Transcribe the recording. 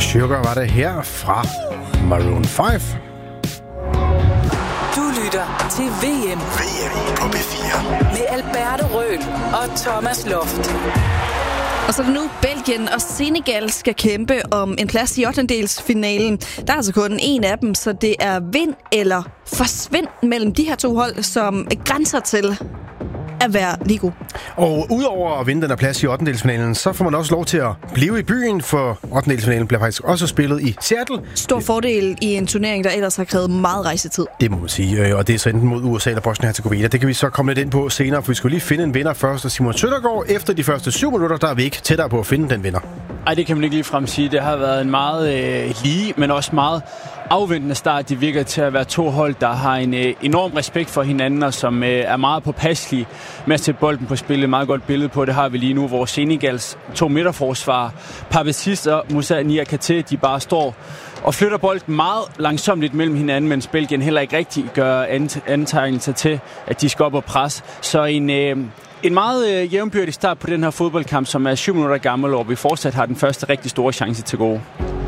Sugar var det her fra Maroon 5. Du lytter til VM på P4 med Alberto Røhl og Thomas Loft. Og så er det nu Belgien og Senegal skal kæmpe om en plads i 8-delsfinalen. Der er altså kun en af dem, så det er vind eller forsvind mellem de her to hold, som grænser til at være lige god. Og udover at vinde den her plads i 8-delsfinalen, så får man også lov til at blive i byen, for 8-delsfinalen bliver faktisk også spillet i Seattle. Stor fordel i en turnering, der ellers har krævet meget rejsetid. Det må man sige, og det er så enten mod USA eller Bosnien-Herzegovina. Det kan vi så komme lidt ind på senere, for vi skulle lige finde en vinder først. Og Simon Søndergaard, efter de første 7 minutter, der er vi ikke tættere på at finde den vinder. Ej, det kan man ikke ligefrem sige. Det har været en meget lige, men også meget afventende start. De virker til at være to hold, der har en enorm respekt for hinanden, og som er meget påpasselige med at sætte bolden på spil. Et meget godt billede på det har vi lige nu, hvor Senegals 2 midterforsvar, Pape Ciss og Moussa Niakhaté, de bare står og flytter bolden meget langsomt mellem hinanden, mens Belgien heller ikke rigtig gør antegnelser til, at de skal op og presse. Så en meget jævnbyrdig start på den her fodboldkamp, som er 7 minutter gammel, og vi fortsat har den første rigtig store chance til gode.